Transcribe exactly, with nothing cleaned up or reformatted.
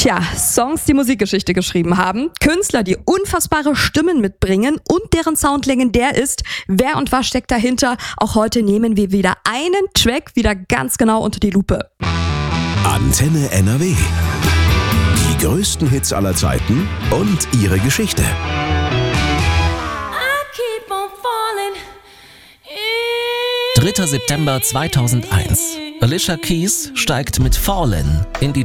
Tja, Songs, die Musikgeschichte geschrieben haben, Künstler, die unfassbare Stimmen mitbringen und deren Sound legendär ist. Wer und was steckt dahinter? Auch heute nehmen wir wieder einen Track wieder ganz genau unter die Lupe. Antenne N R W. Die größten Hits aller Zeiten und ihre Geschichte. dritter September zweitausendeins. Alicia Keys steigt mit Fallin' in die